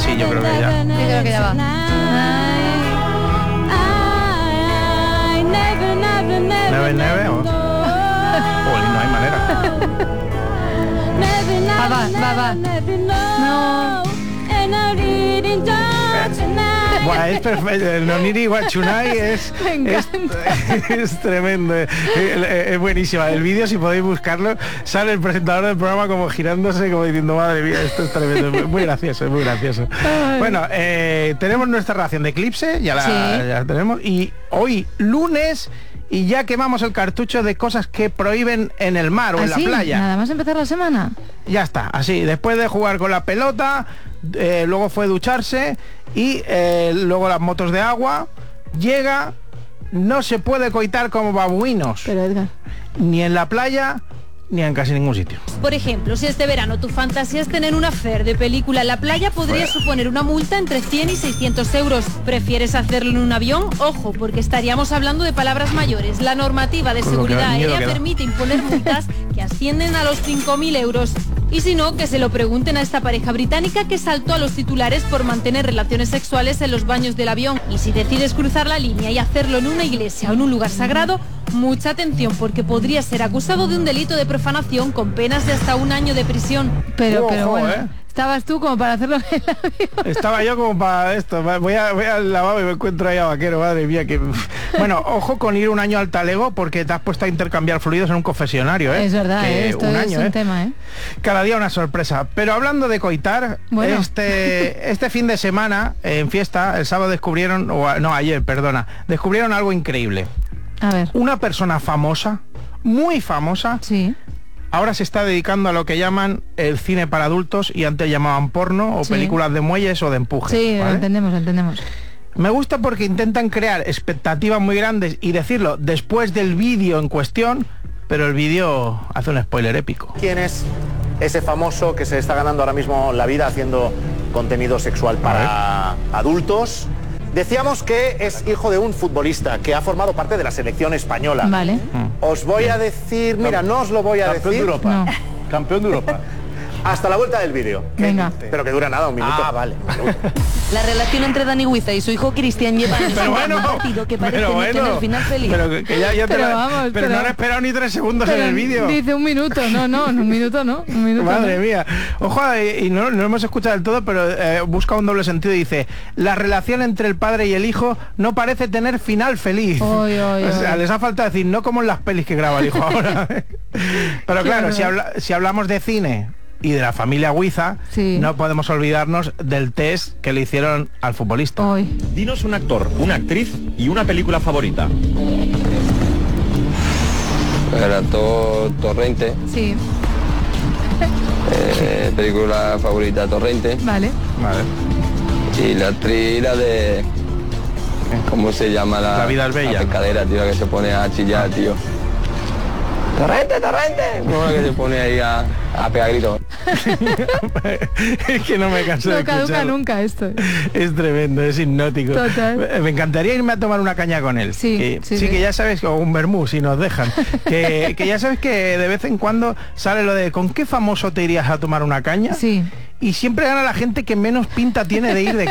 sí, yo creo que ya. Yo creo que ya va. Neve, o... Uy, no hay manera. Va. No. Buah, es perfecto. El Noniri Guachunai es tremendo. Es buenísima. El vídeo, si podéis buscarlo, sale el presentador del programa como girándose, como diciendo, madre mía, esto es tremendo. Es muy gracioso, es muy gracioso. Bueno, tenemos nuestra ración de Eclipse, ya la tenemos. Y hoy, lunes, y ya quemamos el cartucho de cosas que prohíben en el mar o en la playa. Nada más empezar la semana. Ya está, así, después de jugar con la pelota, luego fue ducharse y luego las motos de agua, llega, no se puede coitar como babuinos. Pero Edgar, ni en la playa, ni en casi ningún sitio. Por ejemplo, si este verano tu fantasía es tener una affair de película en la playa, podría suponer una multa entre 100 y 600 euros. ¿Prefieres hacerlo en un avión? Ojo, porque estaríamos hablando de palabras mayores. La normativa de seguridad aérea permite imponer multas que ascienden a los 5.000 euros. Y si no, que se lo pregunten a esta pareja británica que saltó a los titulares por mantener relaciones sexuales en los baños del avión. Y si decides cruzar la línea y hacerlo en una iglesia o en un lugar sagrado, mucha atención, porque podría ser acusado de un delito de profanación con penas de hasta 1 año de prisión. Pero bueno, estabas tú como para hacerlo en el avión. Estaba yo como para esto. Voy al lavabo y me encuentro ahí a Vaquero, madre mía. Que... Bueno, ojo con ir 1 año al talego, porque te has puesto a intercambiar fluidos en un confesionario, ¿eh? Es verdad, esto un es año, un tema, ¿eh? Cada día una sorpresa. Pero hablando de coitar, bueno, este fin de semana, en fiesta, el sábado ayer, descubrieron algo increíble. A ver. Una persona famosa, muy famosa, sí, ahora se está dedicando a lo que llaman el cine para adultos, y antes llamaban porno o películas de muelles o de empuje. Sí, ¿vale? entendemos. Me gusta porque intentan crear expectativas muy grandes y decirlo después del vídeo en cuestión, pero el vídeo hace un spoiler épico. ¿Quién es ese famoso que se está ganando ahora mismo la vida haciendo contenido sexual para adultos? Decíamos que es hijo de un futbolista que ha formado parte de la selección española. Vale. Os voy a decir, mira, no os lo voy a decir. De Europa. No. Campeón de Europa. Hasta la vuelta del vídeo. Venga. Pero que dura nada, 1 minuto. Ah, vale. La relación entre Dani Huiza y su hijo Cristian lleva Pero bueno, un partido que parece pero no tener bueno, final feliz. pero que ya te Pero la- vamos, pero no han esperado ni 3 segundos en el vídeo. Dice 1 minuto, no, en 1 minuto no. Madre mía. Ojo, y no hemos escuchado del todo, pero busca un doble sentido y dice: la relación entre el padre y el hijo no parece tener final feliz. O sea, les ha faltado decir, no como en las pelis que graba el hijo ahora. Pero claro, si hablamos de cine y de la familia Huiza, no podemos olvidarnos del test que le hicieron al futbolista. Dinos un actor, una actriz y una película favorita. Era Torrente. Sí. Película favorita, Torrente. Vale. Y la actriz la de... ¿Cómo se llama La vida es bella. La pescadera, tío, la que se pone a chillar, tío. ¡Torrente! No, la que se pone ahí a pegar gritos. Es que no me canso de No caduca escucharlo. nunca esto. Es tremendo, es hipnótico. Total. Me encantaría irme a tomar una caña con él. Sí, que ya sabes, o un vermú si nos dejan. que ya sabes que de vez en cuando sale lo de ¿con qué famoso te irías a tomar una caña? Sí. Y siempre gana la gente que menos pinta tiene de ir de